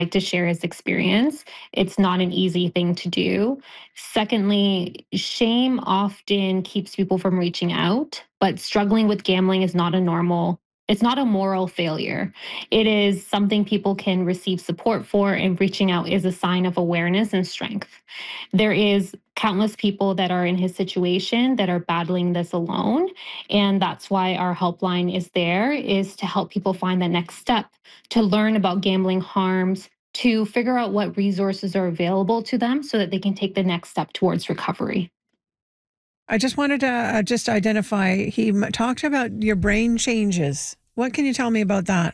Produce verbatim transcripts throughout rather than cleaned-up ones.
like to share his experience. It's not an easy thing to do. Secondly, shame often keeps people from reaching out, but struggling with gambling is not a normal it's not a moral failure. It is something people can receive support for, and reaching out is a sign of awareness and strength. There is countless people that are in his situation that are battling this alone, and that's why our helpline is there, is to help people find the next step, to learn about gambling harms, to figure out what resources are available to them so that they can take the next step towards recovery. I just wanted to uh, just identify, he m- talked about your brain changes. What can you tell me about that?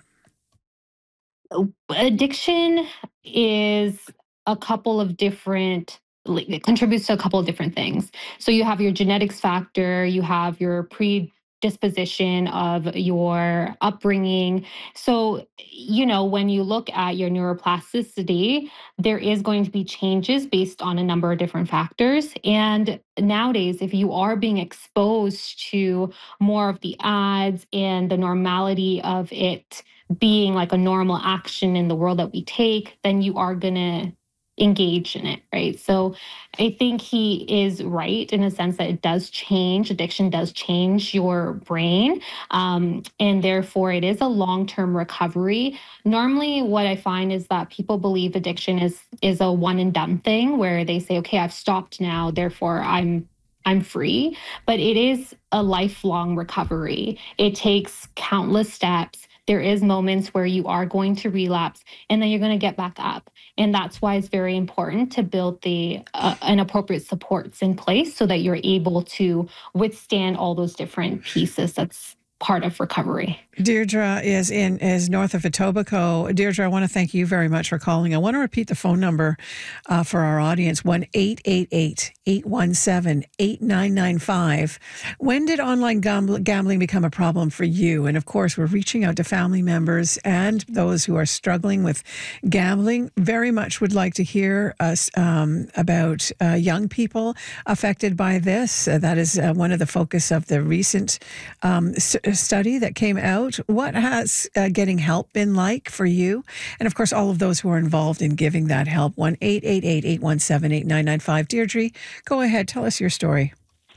Addiction is a couple of different like, it contributes to a couple of different things. So you have your genetics factor, you have your predisposition of your upbringing. So, you know, when you look at your neuroplasticity, there is going to be changes based on a number of different factors. And nowadays, if you are being exposed to more of the ads and the normality of it being like a normal action in the world that we take, then you are going to engage in it, right? So I think he is right in a sense that it does change, addiction does change your brain. Um, and therefore, it is a long term recovery. Normally, what I find is that people believe addiction is, is a one and done thing where they say, okay, I've stopped now, therefore I'm I'm free, but it is a lifelong recovery. It takes countless steps. There is moments where you are going to relapse and then you're going to get back up. And that's why it's very important to build the uh, an appropriate supports in place so that you're able to withstand all those different pieces. That's part of recovery. Deirdre is in is north of Etobicoke. Deirdre, I want to thank you very much for calling. I want to repeat the phone number uh, for our audience, one eight eight eight, eight one seven, eight nine nine five. When did online gam- gambling become a problem for you? And of course, we're reaching out to family members and those who are struggling with gambling. Very much would like to hear us um, about uh, young people affected by this. Uh, that is uh, one of the focus of the recent um, s- study that came out. What has uh, getting help been like for you? And of course, all of those who are involved in giving that help. one eight eight eight, eight one seven, eight nine nine five. Deirdre, go ahead. Tell us your story.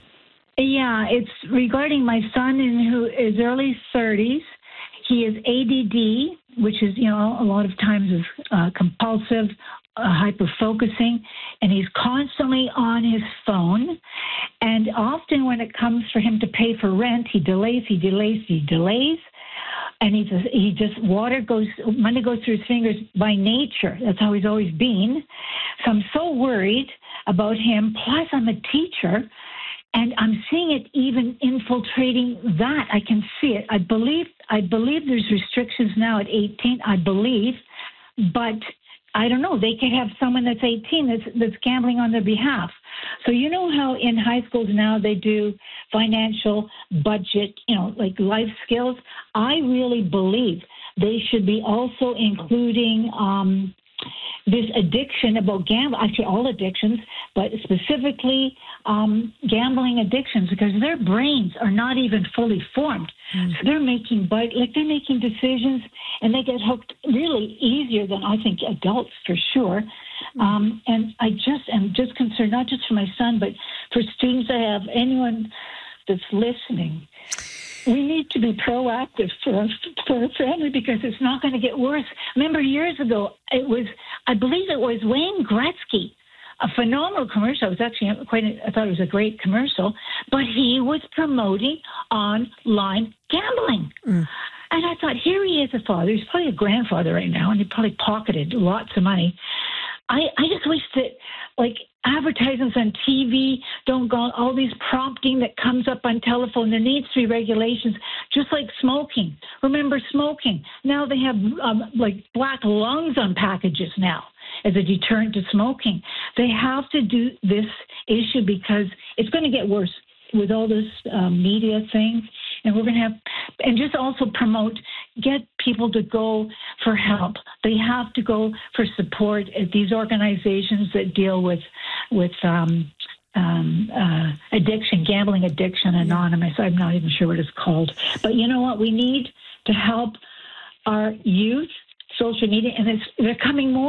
Yeah, it's regarding my son in who is early thirties. He is A D D, which is, you know, a lot of times is uh, compulsive, uh, hyper-focusing, and he's constantly on his phone. And often when it comes for him to pay for rent, he delays, he delays, he delays. And he just, he just, water goes, money goes through his fingers by nature. That's how he's always been. So I'm so worried about him. Plus, I'm a teacher, and I'm seeing it even infiltrating that. I can see it. I believe, I believe there's restrictions now at eighteen, I believe, but I don't know. They could have someone that's eighteen that's, that's gambling on their behalf. So you know how in high schools now they do financial budget, you know, like life skills? I really believe they should be also including um, this addiction about gambling, actually all addictions, but specifically um, gambling addictions, because their brains are not even fully formed. Mm. So they're making, but like they're making decisions, and they get hooked really easier than I think adults for sure. Mm. Um, and I just am just concerned, not just for my son, but for students I have, anyone that's listening. We need to be proactive for our, for our family, because it's not going to get worse. Remember years ago, it was, I believe it was Wayne Gretzky, a phenomenal commercial. It was actually quite, a, I thought it was a great commercial, but he was promoting online gambling. Mm. And I thought, here he is, a father. He's probably a grandfather right now, and he probably pocketed lots of money. I, I just wish that, like, advertisements on T V don't go, all these prompting that comes up on telephone. There needs to be regulations, just like smoking. Remember smoking? Now they have um, like black lungs on packages now as a deterrent to smoking. They have to do this issue because it's going to get worse with all this um, media thing. And we're going to have, and just also promote, get people to go for help. They have to go for support at these organizations that deal with, with um, um, uh, addiction, gambling addiction, Anonymous. I'm not even sure what it's called. But you know what? We need to help our youth social media, and it's they're coming more